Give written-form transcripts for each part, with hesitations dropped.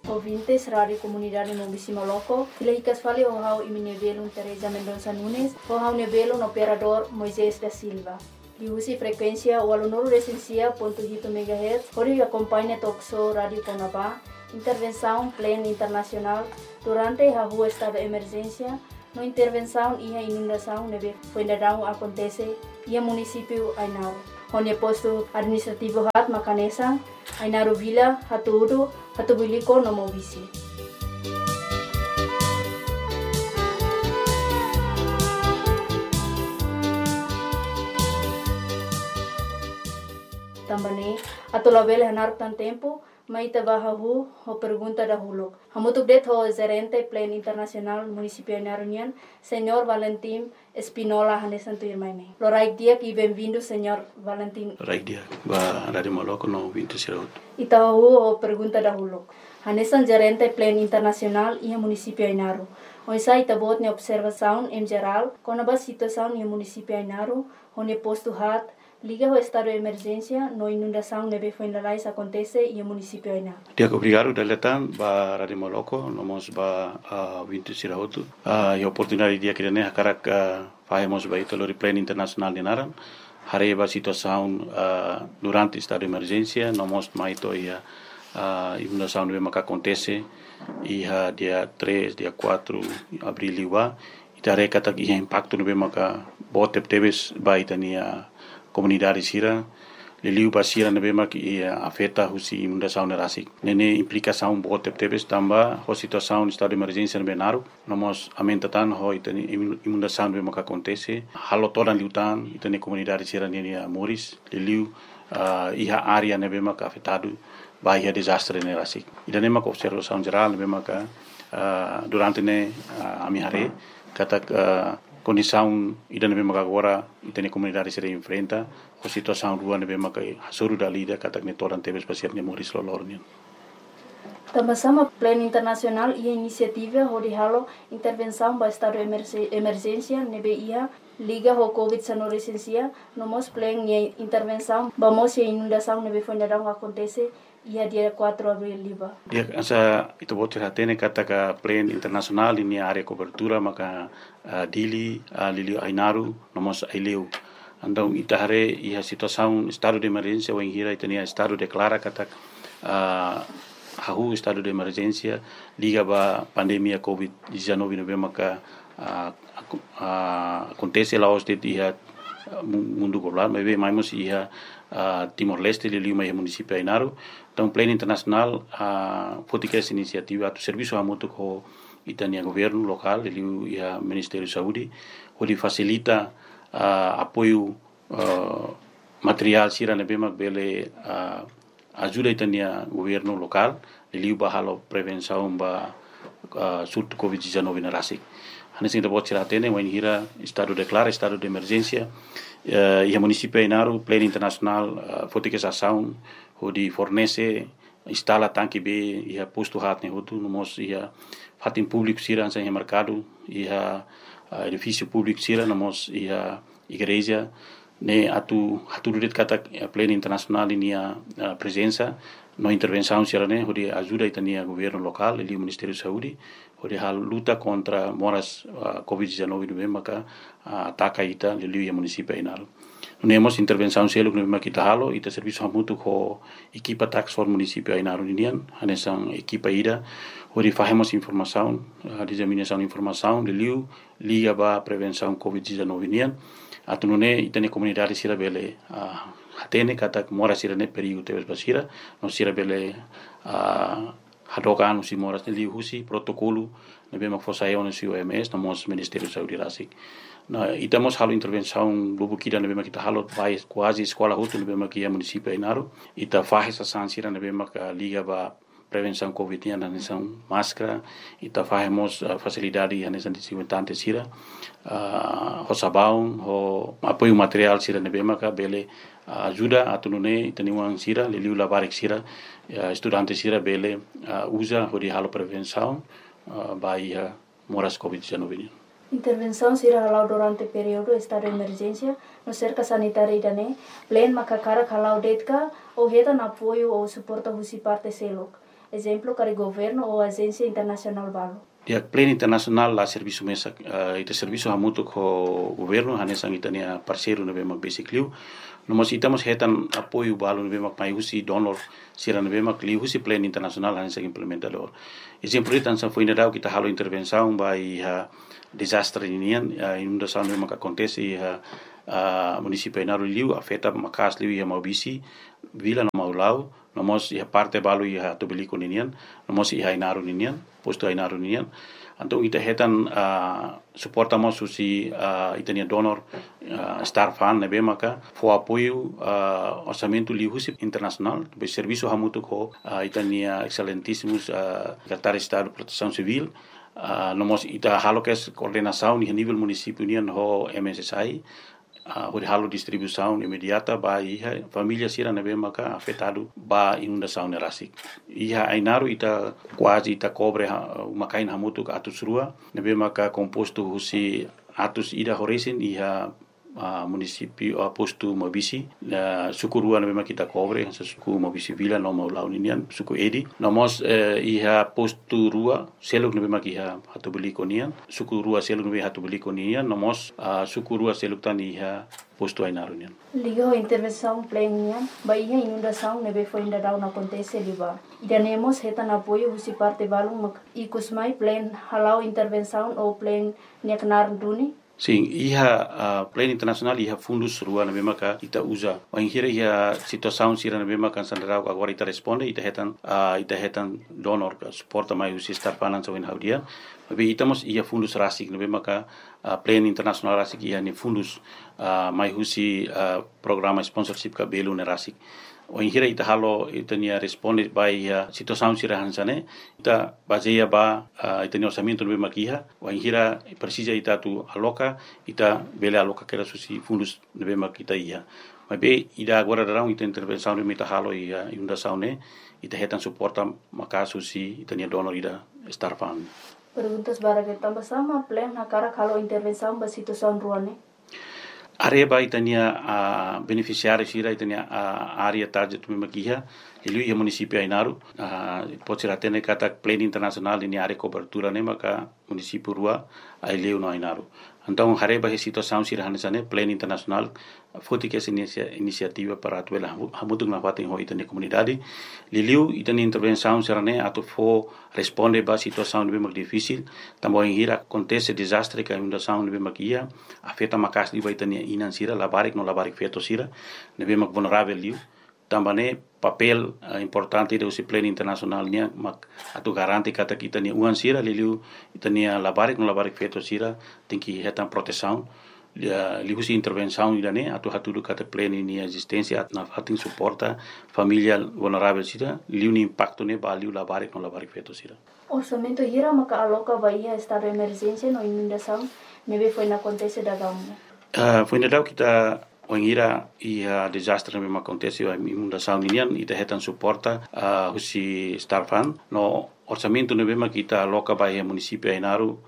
ouvintes Rádio Comunidade Mobisi Moloco, Tilahicas Fale Ohau Iminevelo Teresa Mendonça Nunes, Ohau Nevelo Operador Moisés da Silva. Di usi frekuensia 800.7 MHz, Hori acompanha Toxo Rádio Conabá, intervenção plena internacional durante a rua estado de emergência, no intervenção e a inundação neve Fuendadão acontece e a município Ainaro. Onde posto administrativo hat Macanesa, Ainaro Vila, Hatuudu, Hatubuliko no Mobisi. Também, atolabel hanar tan tempo, maita bahahu ho pergunta dahulu. Hamutuk det ho gerente plan internacional município Ainarunian, Senhor Valentim Espinola Hanesan Tuirmaine. Loraik dia e bem-vindo, Senhor Valentim. Loraik dia, ba Rádio Moloco no 26. Itahu ho pergunta dahulu. Hanesan gerente plan internacional e município Ainaru. Oisa itabot ne observação em geral, com a situação no município Ainaru, onde posto hat liga ao estado de emergência, no inundação neve Fuendalais acontece e o município Ainaru. Dia obrigado daletan ba Rádio Moloco, nomos ba 26 e oportunidade dia que ne hakarak fazemos ba italo plan internacional de Naran. Hare ba situação durante estado de emergência, nomos maito ia inundação neve maka acontece e dia 3, dia 4 abril liwa itare kata ia impacto neve maka botep tebes ba itania comunidade sira liliu basira nebe mak afeta husi inundação nerasik nene implicação bote tebes tamba ho situação estado de emergência nebe naru nomos amentatan ho itani inundação nebe mak acontece halo todan liutan itani comunidade sira nene moris liliu iha área nebe mak afetado vai a desastre nerasik idane mak observação geral nebe mak durante ne amihare kata condição ida nebe maka agora itene comunidade se enfrenta a situação rua nebe maka hasuru da lida kata ne toran tebes pasir ne moris lolornian. Também plano internacional e iniciativa hori halo intervenção ba estado de emergência nebe ia liga ho COVID-19 licencia nomos plan e intervenção vamos e inundação nebe Fuendadão acontece ia dia 4 abril liba. Dia asa itu bote hatene kata ka plan internasional ini area cobertura maka Dili Lili Ainaru nomos Aileu. Andau itahare ia situação estado de emergência ou hira itania estado declara kata hahu estado de emergência liga ba pandemia COVID-19 nebe maka acontece lá os de dia mundo global mas mais ia Timor-Leste liliu mai município Ainaru. Então plano internacional fotica essa iniciativa do serviço amutuk ho itania governo local liliu ia Ministério Saúde onde facilita apoio material sira nebema bele ajuda itania governo local liliu bahalo prevenção ba surto COVID-19 na rasik. Hanesin da bot siratene wain hira estado declara estado de emergência e a município Ainaru plano internacional fotica ação onde fornece instala tanque B e posto hat ne hotu nomos ia fatin público sira sem mercado e edifício público sira nomos ia igreja ne atu duret kata plano internacional inia presença no intervenção sira ne onde ajuda itania governo local e o Ministério da Saúde onde a luta contra moras COVID-19 no maka ataca ita liliu município Ainaru. Nemos intervenção selo que nós kita halo ita serviço hamutu ko equipa tax for município Ainaru indian hanesan equipa ida onde fazemos informação disseminação informação liliu liga ba prevenção COVID-19 indian atunune itane comunidade sira bele hatene kata mora sira ne perigo tebes basira no sira bele hadokan usi moras liliu husi protocolo nebe mak fosayon usi OMS nomos Ministério da Saúde rasik. Itamos halo intervenção lubu kida nebe mak kita halo vai quase escola hutu nebe mak ia município Ainaru ita faz essa sansira nebe mak liga ba prevenção COVID na nação máscara ita fazemos facilidade na nação desinfetante sira ho sabão ho apoio material sira nebe mak bele ajuda atunune itaniwang sira liliu labarik sira estudante sira bele usa hodi halo prevenção baia moras COVID-19. Intervenção será halau durante o período estado de emergência no cerca sanitária idane, plan makakara halau detka ou reta na apoio ou suporta husi parte selok. exemplo para governo ou agência internacional balo. Dia pleno internasional la serviço mesa ita serviço hamutu ko governo hanesang itania parceiro na bema basically nomos itamos hetan apoio balo na bema mai husi donor sira na bema kli husi pleno internasional hanesang implementador exemplo itan sa foi na kita halo intervenção by desastre inian inundação bema que acontece município Inaru liu afeta makas liu Maubisi vila no Maulau nomos parte balo Tobilico ninian nomos Inaru ninian posto Inaru ninian então ita hetan suportamos susi itania donor Star Fund nebe maka fo apoio orçamento liusi internacional be serviço hamutu ko itania excelentíssimos secretário de Estado de Proteção Civil nomos ita halo kes coordenação ni nível município nian ho MSSI halo distribuição imediata ba iha família sira nebe maka afetado ba inundação nerasik iha Ainaru ita quase ita cobre makain hamutu ka atus rua nebe maka composto husi atus ida horesin iha município posto Mabisi suku rua nebe maka kita cobre suku Mabisi vila no Maulau ninian suku Edi nomos iha posto rua seluk nebe maka iha Hatubeliko nian suku rua seluk nebe Hatubeliko nian nomos suku rua seluk tan iha posto Ainaru nian liga intervenção plena ba iha inundação nebe foi ainda não acontece liba idanemos hetan apoio husi parte balung ikusmai plan halau intervenção ou plan niaknar duni. Sim, iha plano internacional iha fundus rua na bema ka ita usa. Wanghira iha situação sira na bema kan sandarau agora ita responde ita hetan donor ka suporta mai usi Star Fund so in haudia. Tapi itamos iha fundus rasik na bema ka plano internacional rasik iha ni fundus mai usi programa sponsorship ka belu na rasik. Wanghira ita halo itania responde by situação sira hansane ita baseia ba itania orçamento no bema kiha wanghira precisa ita tu aloca ita bele aloca kera susi fundus no bema kita ia mas be ida agora darão ita intervenção no ita halo ia inundação ne ita hetan suporta maka susi itania donor ida Star Fund. Perguntas bara que tambah sama plan na cara kalau intervenção ba situação ruane. Areba itania beneficiário sira itania área target mesmo kiha ele ia município Ainaru pode ser até kata plano internacional ini área cobertura ne maka município rua aileu no Ainaru então areba he situação sira hanesane plano internacional foti que essa iniciativa para atuela hamutung na fatin ho itania comunidade liliu itania intervenção sira ne atu fo responde ba situação mesmo difícil também hira acontece desastre que inundação mesmo kia afeta makas di itania inan sira labarik no labarik feto sira nebe mak vulnerável liu tambane papel importante de usi plano internacional nia mak atu garanti kata kita ni uan sira liu itania labarik no labarik feto sira tinki hetan proteção liu si intervenção idane atu hatudu kata plano ni existência na fatin suporta família vulnerável sira liu ni impacto ne ba liu labarik no labarik feto sira orçamento hira maka aloca bahia estado de emergência no inundação nebe foi na acontece da gamu. Foi na kita wangira ia desastre mesmo acontece a inundação ninian ita hetan suporta husi Star Fund no orçamento nebema kita aloca bahia município Ainaru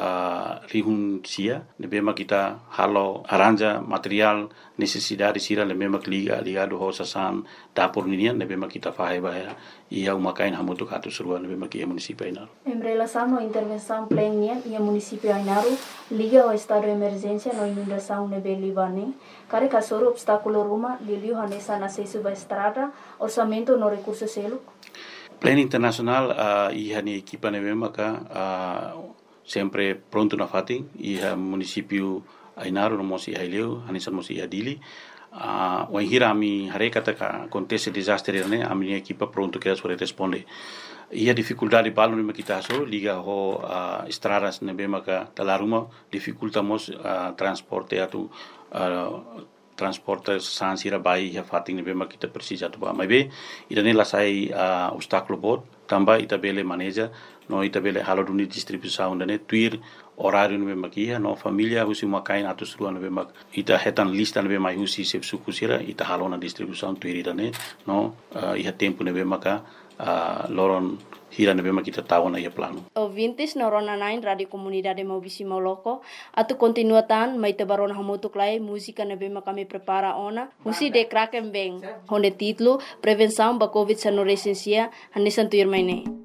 rihun sia nebema kita halo aranja material necessidade sira nebema ligado ho sasan dapur ninian nebema kita fahe bahia ia umakain hamutu katu surua nebema ki município Ainaru. Em relação à intervenção plena ia município Ainaru liga ao estado de emergência no inundação nebe Libane care kasoro obstáculo ruma liliu hanesa na sesu ba estrada orçamento no recurso selo. Plano internacional ia ni equipa nebema ka sempre pronto na fatin iha município Ainaru no mosi haileu hanisan mosi adili wanghira ami harekata ka acontece desastre ne ami equipa pronto que sore responde ia dificuldade balo ne kita so liga ho estradas ne bema ka talaruma dificultamos transporte atu transporte sansira bai ya fatin ne bema kita precisa tu ba mai idane la sai obstáculo bot tamba ita bele maneja no ita bele halo duni distribuição dane tuir horário no bema kia no família husi makain atus rua no bema ita hetan lista no bema husi sep sukusira ita halo na distribuição tuir dane no iha tempo no bema ka loron hira na bema kita tahu na ia plano. Ouvintes na Rona 9 Radio Comunidade Maubisi Moloko, atu continuatan mai tabarona hamutuk lai música na bema kami prepara ona, husi de kraken beng, honde titlo Prevenção ba Covid sa no resensia, hanisan tuir mai ne.